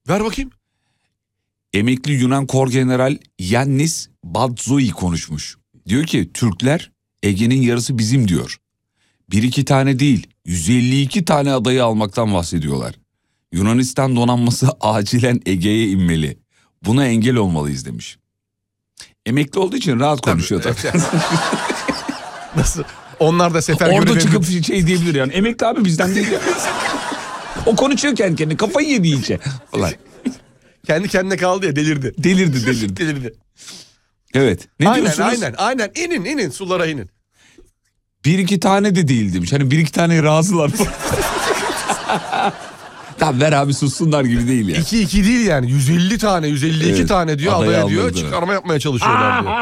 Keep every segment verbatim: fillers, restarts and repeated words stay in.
Ver bakayım. Emekli Yunan Korgeneral Yannis Baltzoi konuşmuş. Diyor ki Türkler Ege'nin yarısı bizim diyor. Bir iki tane değil yüz elli iki tane adayı almaktan bahsediyorlar. Yunanistan donanması acilen Ege'ye inmeli. Buna engel olmalıyız demiş. Emekli olduğu için rahat konuşuyor tabii. tabii. Nasıl? Onlar da sefer Orada görevi... çıkıp şey diyebilir yani. Emekli abi bizden değil ya. O konuşuyor kendi kendine. Kafayı yedi iyice. Falan. Kendi kendine kaldı ya, delirdi. Delirdi delirdi. delirdi. Evet. Ne aynen diyorsunuz? aynen aynen. İnin inin sulara inin. Bir iki tane de değil demiş. Hani bir iki tane razılar. Tamam ver abi sussunlar gibi değil ya. İki iki değil yani. yüz elli tane yüz elli iki evet, tane diyor adaya, adaya diyor. Çıkarma yapmaya çalışıyorlar diyor.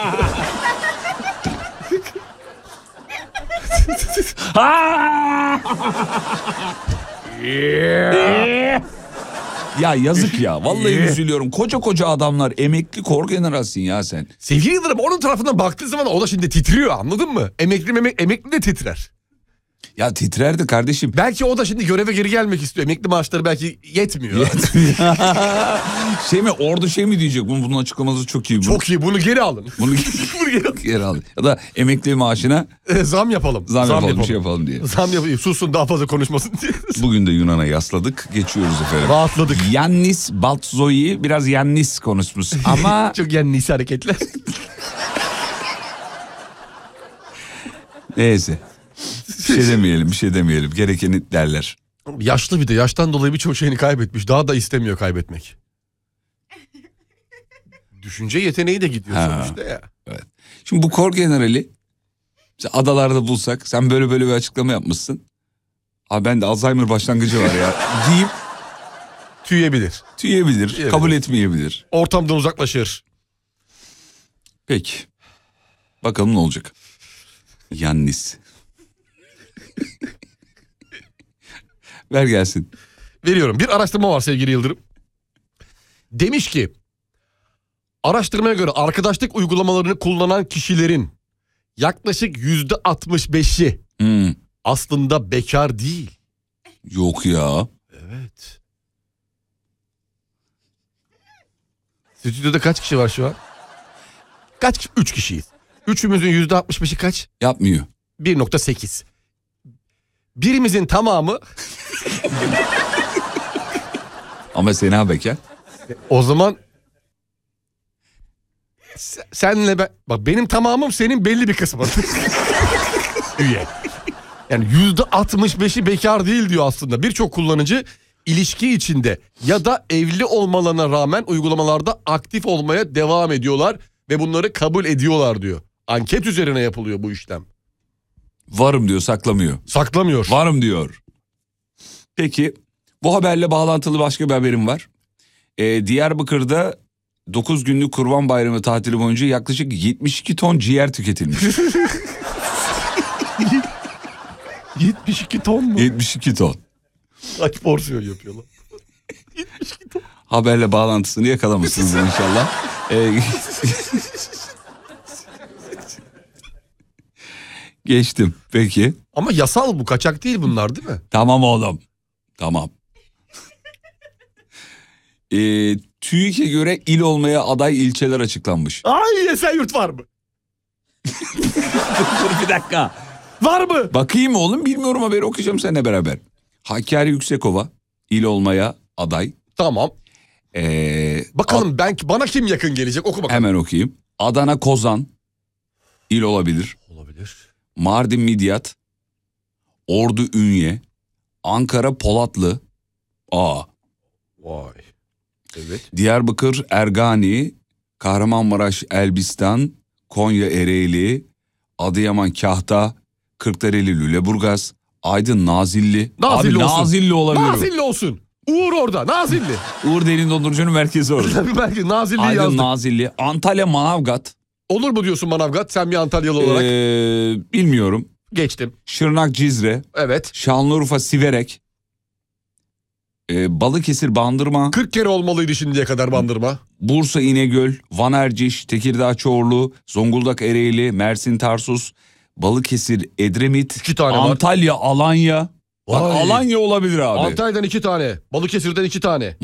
Ya yazık ya. Vallahi üzülüyorum. Koca koca adamlar, emekli korgeneralsin ya sen. Sevgili Yıldırım, onun tarafından baktığı zaman o da şimdi titriyor, anladın mı? Emekli memek, emekli de titrer. Ya titrerdi kardeşim. Belki o da şimdi göreve geri gelmek istiyor. Emekli maaşları belki yetmiyor. Yetmiyor. Şey mi, orada şey mi diyecek? Bunun, bunun açıklaması çok iyi. Bunu, çok iyi, bunu geri alın. Bunu geri, geri alın. Ya da emekli maaşına e, zam yapalım. Zam, zam yapalım, yapalım, şey yapalım diye. Zam yapayım, sussun daha fazla konuşmasın diye. Bugün de Yunan'a yasladık. Geçiyoruz efendim. Rahatladık. Yannis Baltzoi biraz Yannis konuşmuş ama... çok Yannis hareketler. Neyse. Bir şey demeyelim, bir şey demeyelim. Gerekeni derler. Yaşlı bir de, yaştan dolayı birçok şeyini kaybetmiş. Daha da istemiyor kaybetmek. Düşünce yeteneği de gidiyor ha, sonuçta ya. Evet. Şimdi bu korgenerali adalarda bulsak, sen böyle böyle bir açıklama yapmışsın. Abi ben de Alzheimer başlangıcı var ya deyip tüyebilir. Tüyebilir, tüyebilir, kabul etmeyebilir. Ortamdan uzaklaşır. Peki. Bakalım ne olacak. Yannis. Ver gelsin. Veriyorum. Bir araştırma var sevgili Yıldırım. Demiş ki araştırmaya göre arkadaşlık uygulamalarını kullanan kişilerin yaklaşık yüzde altmış beşi hmm. aslında bekar değil. Yok ya. Evet. Stüdyoda kaç kişi var şu an? Kaç kişi? Üç kişiyiz. Üçümüzün yüzde altmış beşi kaç? Yapmıyor. bir nokta sekiz. Birimizin tamamı... Ama Sena bekar. O zaman... Senle ben... Bak benim tamamım senin belli bir kısmın. Üye. Yani yüzde altmış beşi bekar değil diyor aslında. Birçok kullanıcı ilişki içinde ya da evli olmalarına rağmen uygulamalarda aktif olmaya devam ediyorlar ve bunları kabul ediyorlar diyor. Anket üzerine yapılıyor bu işlem. Varım diyor, saklamıyor. Saklamıyor. Varım diyor. Peki bu haberle bağlantılı başka bir haberim var. Ee, Diyarbakır'da dokuz günlük Kurban Bayramı tatili boyunca yaklaşık yetmiş iki ton ciğer tüketilmiş. yetmiş iki ton mu? yetmiş iki ton. Kaç porsiyon yapıyorlar? yetmiş iki ton. Haberle bağlantısını yakalamışsınız inşallah. Ee, Geçtim. Peki. Ama yasal bu, kaçak değil bunlar değil mi? Tamam oğlum. Tamam. ee, TÜİK'e göre il olmaya aday ilçeler açıklanmış. Ay Esenyurt var mı? Dur bir dakika. Var mı? Bakayım oğlum, bilmiyorum, haberi okuyacağım seninle beraber. Hakkari Yüksekova il olmaya aday. Tamam. Ee, bakalım ad- ben bana kim yakın gelecek, oku bakalım. Hemen okuyayım. Adana Kozan il olabilir. Olabilir. Mardin Midyat, Ordu Ünye, Ankara Polatlı, aa. Vay. Evet. Diyarbakır Ergani, Kahramanmaraş Elbistan, Konya Ereğli, Adıyaman Kahta, Kırklareli Lüleburgaz, Aydın Nazilli. Nazilli Abi, olsun. Nazilli olabilir. Nazilli olsun. Uğur orada, Nazilli. Uğur Derin Dondurucu'nun merkezi orada. Merkez, Nazilli'yi Aydın yazdık. Nazilli, Antalya Manavgat. Olur mu diyorsun Manavgat? Sen bir Antalyalı olarak. Ee, bilmiyorum. Geçtim. Şırnak Cizre. Evet. Şanlıurfa Siverek. Ee, Balıkesir Bandırma. kırk kere olmalıydı şimdiye kadar Bandırma. Bursa İnegöl, Van Erciş, Tekirdağ Çorlu, Zonguldak Ereğli, Mersin Tarsus, Balıkesir Edremit, İki tane Antalya var. Alanya. Bak, Alanya olabilir abi. Antalya'dan iki tane. Balıkesir'den iki tane.